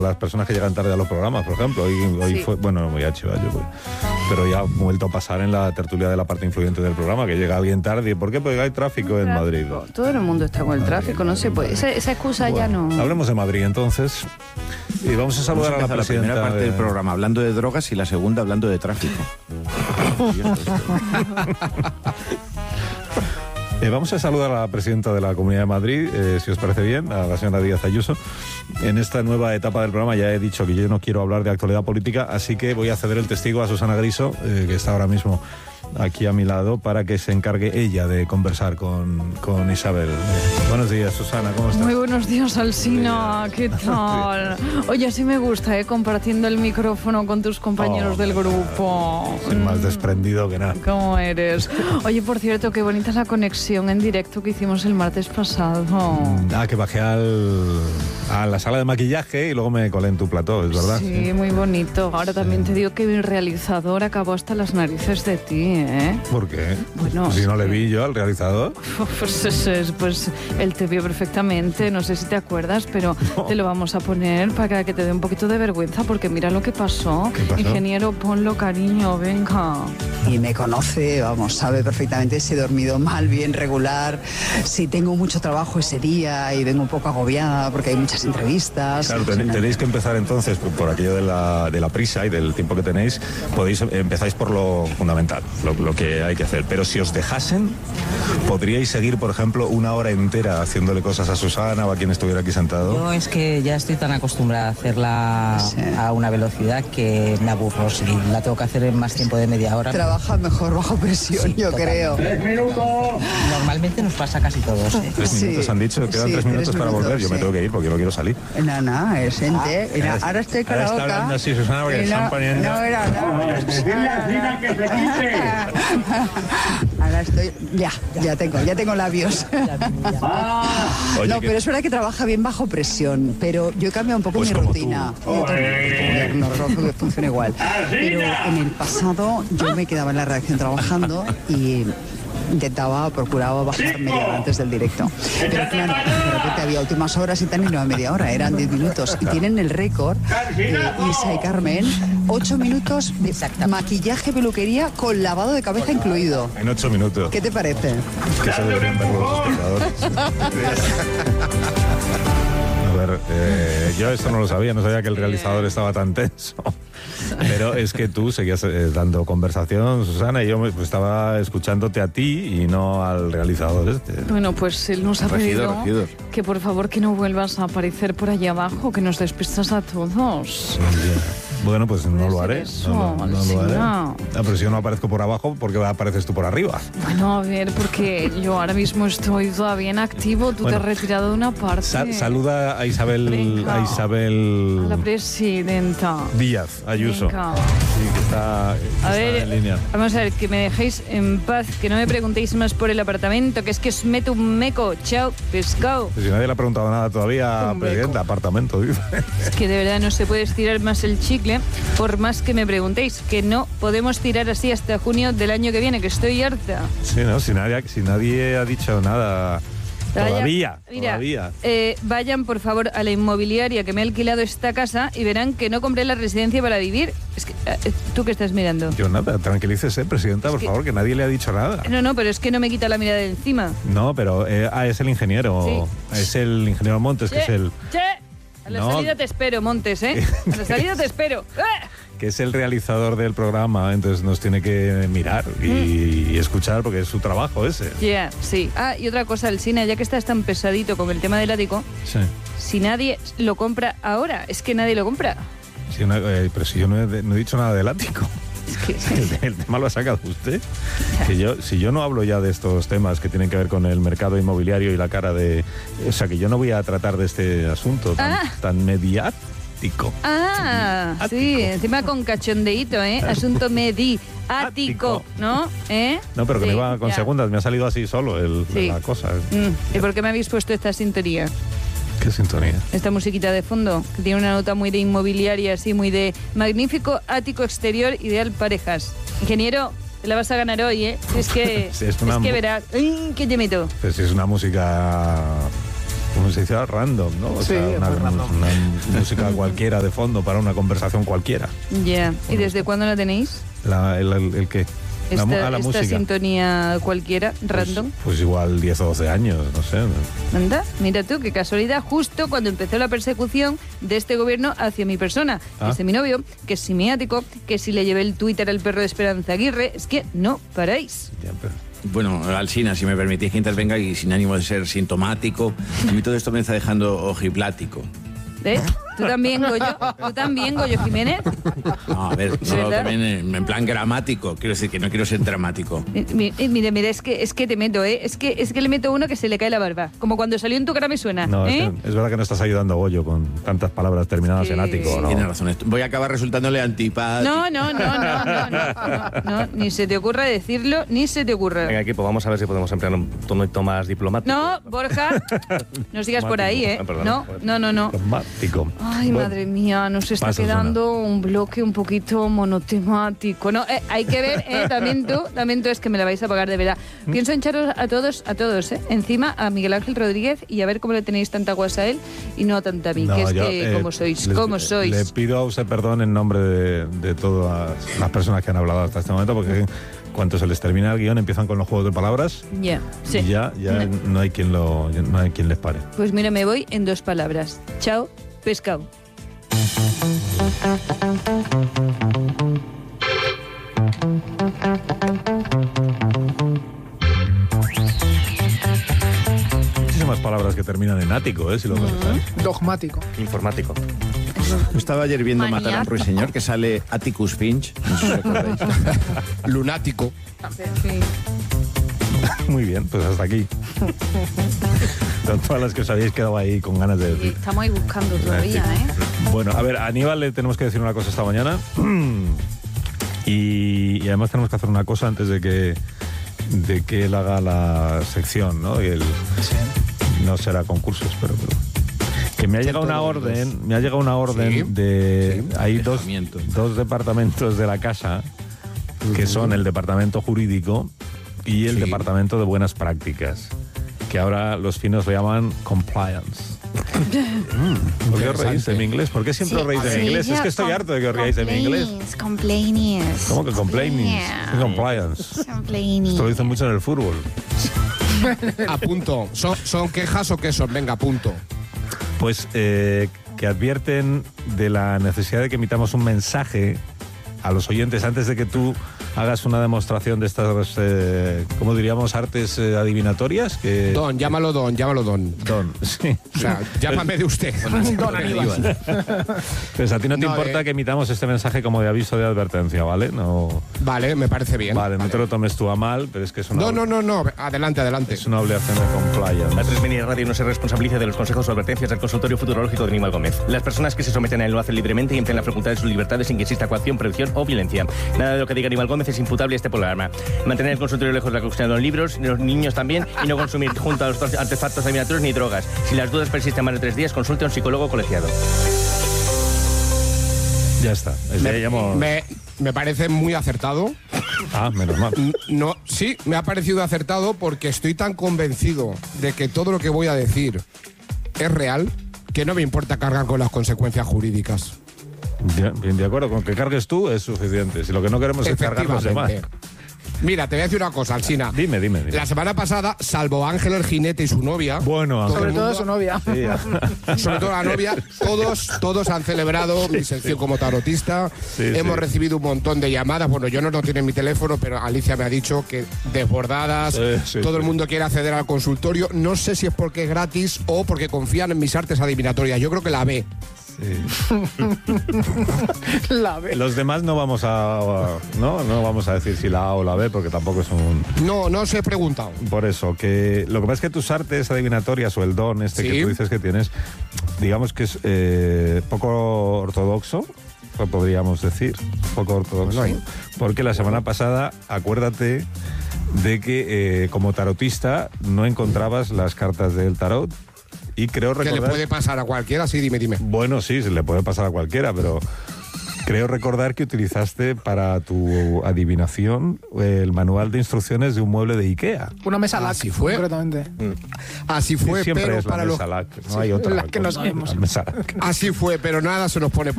las personas que llegan tarde a los programas, por ejemplo. Hoy fue, bueno, voy a chivar yo, pero ya ha vuelto a pasar en la tertulia de la parte influyente del programa, que llega alguien tarde. ¿Por qué? Porque hay tráfico en Madrid. Todo el mundo está con el tráfico, no se puede. Esa excusa ya no. Hablemos de Madrid, entonces. Y vamos a saludar a la presidenta. La primera parte del programa hablando de drogas y la segunda hablando de tráfico. Vamos a saludar a la presidenta de la Comunidad de Madrid, si os parece bien, a la señora Díaz Ayuso. En esta nueva etapa del programa ya he dicho que yo no quiero hablar de actualidad política, así que voy a ceder el testigo a Susana Griso, que está ahora mismo aquí a mi lado, para que se encargue ella de conversar con Isabel. Buenos días, Susana, ¿cómo estás? Muy buenos días, Alsina, ¿qué tal? Oye, sí me gusta, compartiendo el micrófono con tus compañeros del grupo. Más desprendido que nada. ¿Cómo eres? Oye, por cierto, qué bonita la conexión en directo que hicimos el martes pasado. Que bajé a la sala de maquillaje y luego me colé en tu plató, ¿es verdad? Sí, muy bonito. Ahora también te digo que mi realizador acabó hasta las narices de ti, ¿eh? ¿Por qué? Bueno, si no le vi yo al realizador. Pues él te vio perfectamente, no sé si te acuerdas, pero te lo vamos a poner para que te dé un poquito de vergüenza, porque mira lo que pasó. ¿Qué pasó? Ingeniero, ponlo, cariño, venga. Y me conoce, vamos, sabe perfectamente si he dormido mal, bien, regular, si tengo mucho trabajo ese día y vengo un poco agobiada porque hay muchas entrevistas. Claro, tenéis que empezar entonces por aquello de la prisa y del tiempo que tenéis. Empezáis por lo fundamental, lo que hay que hacer. Pero si os dejasen, podríais seguir, por ejemplo, una hora entera haciéndole cosas a Susana o a quien estuviera aquí sentado. Yo es que ya estoy tan acostumbrada a hacerla a una velocidad que me aburro. Si la tengo que hacer en más tiempo de media hora. Trabaja mejor bajo presión, yo creo. 3 minutos. Normalmente nos pasa casi todos. 3 minutos han dicho, quedan 3 minutos para volver. Yo me tengo que ir porque no quiero salir. Nada, es gente. Ahora estoy con la boca. Está hablando así, Susana, porque están poniendo... No era nada. Ahora estoy... Ya tengo labios. Oye, no, pero es verdad que trabaja bien bajo presión, pero yo he cambiado un poco mi rutina. No creo que funcione igual. Pero en el pasado yo me quedaba en la redacción trabajando y procuraba bajar media hora antes del directo. Pero claro, de repente había últimas horas y tal, y no a media hora, eran 10 minutos. Y tienen el récord, Isa y Carmen, 8 minutos de maquillaje, peluquería con lavado de cabeza incluido. En 8 minutos. ¿Qué te parece? Que se deberían ver los espectadores. A ver, yo esto no lo sabía, no sabía que el realizador estaba tan tenso. Pero es que tú seguías dando conversación, Susana, y yo estaba escuchándote a ti y no al realizador este. Bueno, pues él nos ha pedido que por favor que no vuelvas a aparecer por allá abajo, que nos despistas a todos. Bueno, pues no lo haré. No lo haré. No. Pero si yo no aparezco por abajo, ¿por qué apareces tú por arriba? Bueno, a ver, porque yo ahora mismo estoy todavía en activo, tú te has retirado de una parte. Saluda a Isabel. Venga. A la presidenta Díaz Ayuso. Venga. Sí, que está en línea. Vamos a ver, que me dejéis en paz, que no me preguntéis más por el apartamento, que es que os meto un meco. Chao, pescado. Pues si nadie le ha preguntado nada todavía, presidenta, apartamento, dice. Es que de verdad no se puede estirar más el chicle, por más que me preguntéis, que no podemos tirar así hasta junio del año que viene, que estoy harta. Sí, no, si nadie ha dicho nada todavía. Vayan por favor a la inmobiliaria que me ha alquilado esta casa y verán que no compré la residencia para vivir. Es que, ¿tú qué estás mirando? Yo nada, tranquilícese, presidenta, por favor, que nadie le ha dicho nada. No, pero es que no me quita la mirada de encima. No, pero es el ingeniero, sí. Es el ingeniero Montes, que es el... A la salida te espero, Montes, ¿eh? A la salida te espero. Que es el realizador del programa, entonces nos tiene que mirar y escuchar, porque es su trabajo ese. Sí. Y otra cosa, Alsina, ya que estás tan pesadito con el tema del ático, si nadie lo compra ahora, es que nadie lo compra. Sí, pero si yo no he dicho nada del ático. Es que... el tema lo ha sacado usted. Si yo no hablo ya de estos temas que tienen que ver con el mercado inmobiliario y la cara de... O sea, que yo no voy a tratar de este asunto tan mediático. Sí, encima con cachondeíto, asunto mediático, ¿no? No, pero que me iba con segundas, me ha salido así solo la cosa. ¿Y por qué me habéis puesto esta sintonía? ¿Qué sintonía? Esta musiquita de fondo, que tiene una nota muy de inmobiliaria, así muy de magnífico ático exterior, ideal parejas. Ingeniero, te la vas a ganar hoy, Es que, es que verás. ¿Qué te meto? Pues es una música como se dice, random, ¿no? O Sí, sea, una música cualquiera de fondo para una conversación cualquiera. Ya. ¿Y desde cuándo la tenéis? ¿El qué? La Esta música. sintonía cualquiera, random. Pues igual 10 o 12 años, no sé. Anda, mira tú, qué casualidad, justo cuando empezó la persecución de este gobierno hacia mi persona, que es de mi novio, que es simiático, que si le llevé el Twitter al perro de Esperanza Aguirre, es que no paráis. Ya, pero... Bueno, Alsina, si me permitís que intervenga y sin ánimo de ser sintomático, a mí todo esto me está dejando ojiplático. ¿Ves? ¿Tú también, Goyo Jiménez? No, a ver, no, también en plan gramático, quiero decir que no quiero ser dramático. Mira, es que te meto, es que le meto uno que se le cae la barba, como cuando salió en Tu cara me suena, No, ¿eh? es verdad que no estás ayudando a Goyo con tantas palabras terminadas en ático, ¿no? Tienes razón, voy a acabar resultándole antipático. No, ni se te ocurra decirlo, ni se te ocurra. Venga, equipo, vamos a ver si podemos emplear un tono más diplomático. No, Borja, no sigas por ahí, ¿eh? No. Diplomático. Ay, Bueno, madre mía, nos está pasa, quedando un bloque un poquito monotemático. No, hay que ver, también tú es que me la vais a pagar de verdad. Pienso en echaros a todos, encima a Miguel Ángel Rodríguez y a ver cómo le tenéis tanta guasa a él y no a tanta a mí, que es que ¿cómo sois? Le pido a usted perdón en nombre de todas las personas que han hablado hasta este momento, porque cuando se les termina el guión empiezan con los juegos de palabras Sí. y ya no hay quien les pare. Pues mira, me voy en 2 palabras. Chao, pescado. Muchísimas palabras que terminan en ático, si lo pensáis. Dogmático. Informático. Estaba ayer viendo Maniático. Matar a un ruiseñor que sale Atticus Finch, no sé si recordáis. Lunático. Muy bien, pues hasta aquí. Son todas las que os habéis quedado ahí con ganas de decir. Estamos ahí buscando todavía, Bueno, a ver, a Aníbal le tenemos que decir una cosa esta mañana. Y además tenemos que hacer una cosa antes de que él haga la sección, ¿no? Y él no será concursos, pero que me ha llegado una orden, Sí. de Sí, hay alejamiento. dos departamentos de la casa que son el departamento jurídico y el Sí. departamento de buenas prácticas, que ahora los finos lo llaman compliance. ¿Por qué os reís de mi inglés? ¿Por qué siempre os reís de mi inglés? Es que estoy harto de que os reáis de mi inglés. Complainings. ¿Cómo que complaining? Compliance. Esto lo dicen mucho en el fútbol. A punto. ¿Son quejas o qué son? Venga, punto. Pues que advierten de la necesidad de que emitamos un mensaje a los oyentes antes de que tú hagas una demostración de estas, ¿cómo diríamos? Artes adivinatorias. Que, Don, llámalo Don. Don, sí. O sea, llámame de usted. Don Aníbal. Pues a ti no te No, importa que emitamos este mensaje como de aviso de advertencia, ¿vale? No, Vale, me parece bien. vale, no te lo tomes tú a mal, pero es que es una, No. Adelante. es una obligación de compliance. La 3 Mini Radio no se responsabiliza de los consejos o advertencias del consultorio futurológico de Aníbal Gómez. Las personas que se someten a él lo hacen libremente y emplean la facultad de sus libertades sin que exista coacción, prevención o violencia. Nada de lo que diga Aníbal Gómez es imputable a este programa. Mantener el consultorio lejos de la cocina de los libros, de los niños también, y no consumir junto a los artefactos adivinatorios ni drogas. Si las dudas persisten más de 3 días, consulte a un psicólogo colegiado. Ya está. Me parece muy acertado. Menos mal. No, sí, me ha parecido acertado porque estoy tan convencido de que todo lo que voy a decir es real que no me importa cargar con las consecuencias jurídicas. Bien, de acuerdo, con que cargues tú es suficiente. Si lo que no queremos es cargar los demás. Mira, te voy a decir una cosa, Alsina. Dime. La semana pasada, salvo Ángel el jinete y su novia, Bueno, todo Ángel. el mundo- su novia. Sí, sobre todo la novia, todos han celebrado mi sección como tarotista. Sí, Hemos sí. recibido un montón de llamadas. Bueno, yo no lo tengo en mi teléfono, pero Alicia me ha dicho que desbordadas, Sí, todo el sí. mundo quiere acceder al consultorio. No sé si es porque es gratis o porque confían en mis artes adivinatorias. Yo creo que la ve. La ve. Los demás no vamos a decir si la A o la B porque tampoco es un... No os he preguntado. Por eso, que lo que pasa es que tus artes adivinatorias o el don este Sí. que tú dices que tienes, digamos que es poco ortodoxo, lo podríamos decir, poco ortodoxo, Bueno, porque la semana pasada, acuérdate de que como tarotista no encontrabas las cartas del tarot y creo ¿Qué le recordar... puede pasar a cualquiera? Sí, dime. Bueno, sí, se le puede pasar a cualquiera, pero Creo recordar que utilizaste para tu adivinación el manual de instrucciones de un mueble de Ikea. Una mesa LAC, Así fue. concretamente. Así fue, Siempre pero es la para los... mesa LAC, no hay otra. La que no sabemos. La mesa LAC. Así fue, pero nada se nos pone por